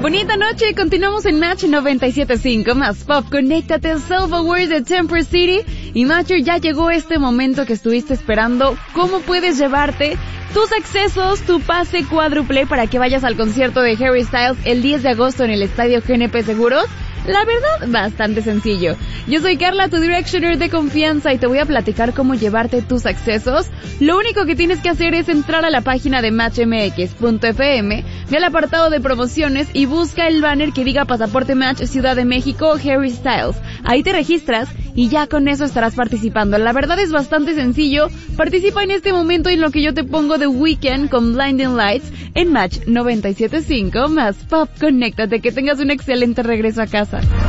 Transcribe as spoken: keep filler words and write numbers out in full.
Bonita noche, continuamos en Match noventa y siete punto cinco, más pop, conéctate, Self-Aware de Temper City. Y Matcher, ya llegó este momento que estuviste esperando. ¿Cómo puedes llevarte tus accesos, tu pase cuádruple para que vayas al concierto de Harry Styles el diez de agosto en el Estadio G N P Seguros? La verdad, bastante sencillo. Yo soy Carla, tu Directioner de confianza, y te voy a platicar cómo llevarte tus accesos. Lo único que tienes que hacer es entrar a la página de match m x punto f m, ve al apartado de promociones y busca el banner que diga Pasaporte Match Ciudad de México Harry Styles. Ahí te registras y ya con eso estarás participando. La verdad es bastante sencillo. Participa en este momento en lo que yo te pongo de Weekend con Blinding Lights en Match noventa y siete punto cinco, más pop, conéctate, que tengas un excelente regreso a casa.